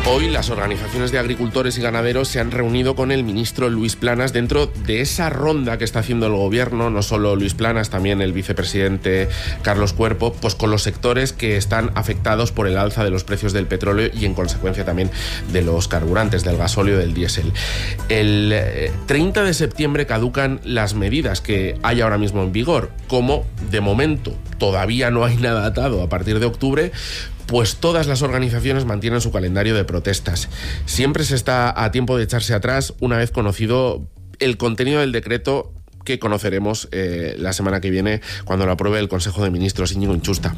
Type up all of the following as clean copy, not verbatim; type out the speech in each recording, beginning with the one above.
Hoy las organizaciones de agricultores y ganaderos se han reunido con el ministro Luis Planas dentro de esa ronda que está haciendo el gobierno, no solo Luis Planas, también el vicepresidente Carlos Cuerpo, pues con los sectores que están afectados por el alza de los precios del petróleo y en consecuencia también de los carburantes, del gasóleo y del diésel. El 30 de septiembre caducan las medidas que hay ahora mismo en vigor. Como de momento todavía no hay nada atado a partir de octubre, pues todas las organizaciones mantienen su calendario de protestas. Siempre se está a tiempo de echarse atrás una vez conocido el contenido del decreto que conoceremos la semana que viene cuando lo apruebe el Consejo de Ministros. Íñigo Inchusta.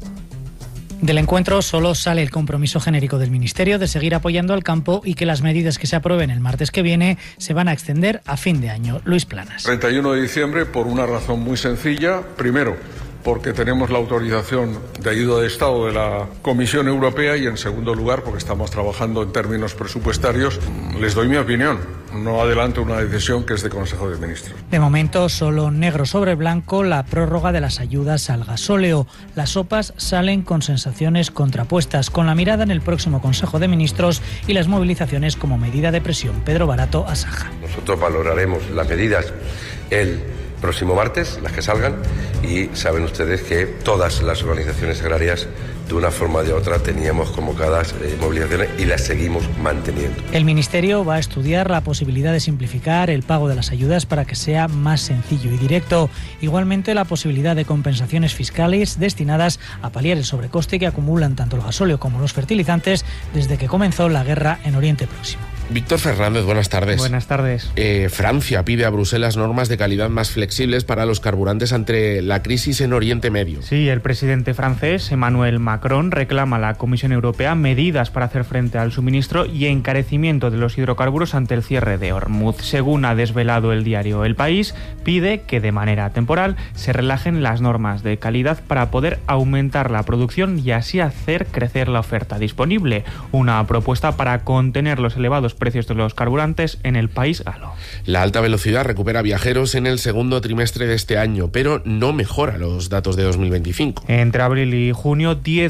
Del encuentro solo sale el compromiso genérico del Ministerio de seguir apoyando al campo y que las medidas que se aprueben el martes que viene se van a extender a fin de año. Luis Planas. 31 de diciembre por una razón muy sencilla. Primero, porque tenemos la autorización de ayuda de Estado de la Comisión Europea y, en segundo lugar, porque estamos trabajando en términos presupuestarios. Les doy mi opinión. No adelanto una decisión que es de Consejo de Ministros. De momento, solo negro sobre blanco la prórroga de las ayudas al gasóleo. Las OPAs salen con sensaciones contrapuestas, con la mirada en el próximo Consejo de Ministros y las movilizaciones como medida de presión. Pedro Barato, Asaja. Nosotros valoraremos las medidas el próximo martes, las que salgan, y saben ustedes que todas las organizaciones agrarias, de una forma o de otra, teníamos convocadas movilizaciones y las seguimos manteniendo. El Ministerio va a estudiar la posibilidad de simplificar el pago de las ayudas para que sea más sencillo y directo. Igualmente, la posibilidad de compensaciones fiscales destinadas a paliar el sobrecoste que acumulan tanto el gasóleo como los fertilizantes desde que comenzó la guerra en Oriente Próximo. Víctor Fernández, buenas tardes. Buenas tardes. Francia pide a Bruselas normas de calidad más flexibles para los carburantes ante la crisis en Oriente Medio. Sí, el presidente francés, Emmanuel Macron, reclama a la Comisión Europea medidas para hacer frente al suministro y encarecimiento de los hidrocarburos ante el cierre de Hormuz. Según ha desvelado el diario El País, pide que de manera temporal se relajen las normas de calidad para poder aumentar la producción y así hacer crecer la oferta disponible. Una propuesta para contener los elevados precios de los carburantes en el país galo. La alta velocidad recupera viajeros en el segundo trimestre de este año, pero no mejora los datos de 2025. Entre abril y junio,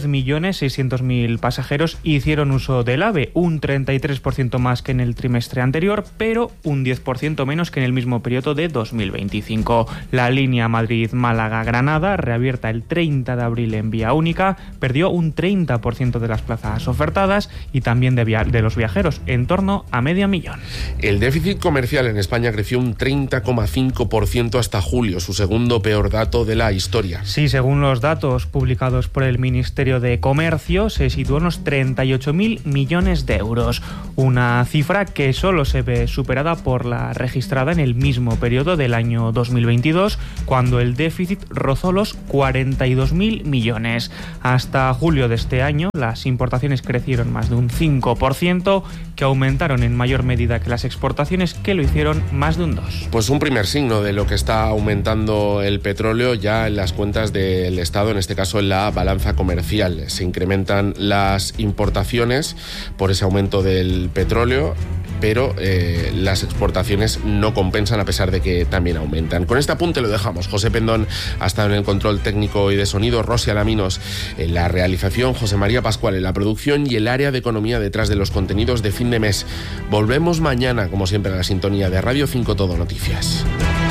10.600.000 pasajeros hicieron uso del AVE, un 33% más que en el trimestre anterior, pero un 10% menos que en el mismo periodo de 2025. La línea Madrid-Málaga-Granada, reabierta el 30 de abril en vía única, perdió un 30% de las plazas ofertadas y también de los viajeros, en torno a 500.000. El déficit comercial en España creció un 30,5% hasta julio, su segundo peor dato de la historia. Sí, según los datos publicados por el Ministerio de Comercio, se situó en unos 38.000 millones de euros, una cifra que solo se ve superada por la registrada en el mismo periodo del año 2022, cuando el déficit rozó los 42.000 millones. Hasta julio de este año, las importaciones crecieron más de un 5%, que aumentaron en mayor medida que las exportaciones, que lo hicieron más de un 2%. Pues un primer signo de lo que está aumentando el petróleo ya en las cuentas del Estado, en este caso en la balanza comercial. Se incrementan las importaciones por ese aumento del petróleo, pero las exportaciones no compensan a pesar de que también aumentan. Con este apunte lo dejamos. José Pendón ha estado en el control técnico y de sonido, Rosy Alaminos en la realización, José María Pascual en la producción y el área de economía detrás de los contenidos de fin de mes. Volvemos mañana, como siempre, a la sintonía de Radio 5 Todo Noticias.